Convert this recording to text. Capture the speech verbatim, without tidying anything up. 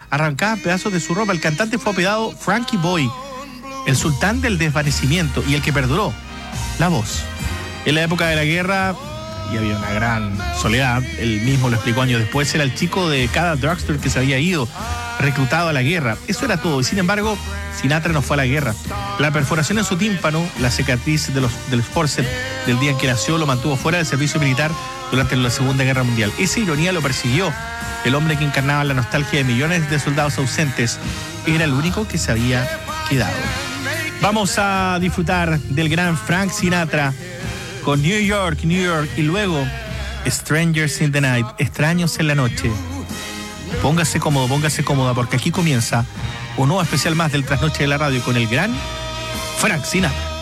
arrancaba pedazos de su ropa. El cantante fue apodado Frankie Boy, el sultán del desvanecimiento y el que perduró la voz. En la época de la guerra, y había una gran soledad, él mismo lo explicó años después, era el chico de cada drugstore que se había ido, reclutado a la guerra. Eso era todo, y sin embargo, Sinatra no fue a la guerra. La perforación en su tímpano, la cicatriz de los, de los forceps del día en que nació, lo mantuvo fuera del servicio militar durante la Segunda Guerra Mundial. Esa ironía lo persiguió. El hombre que encarnaba la nostalgia de millones de soldados ausentes era el único que se había quedado. Vamos a disfrutar del gran Frank Sinatra con New York, New York, y luego Strangers in the Night, extraños en la noche. Póngase cómodo, póngase cómoda, porque aquí comienza un nuevo especial más del Trasnoche de la Radio con el gran Frank Sinatra.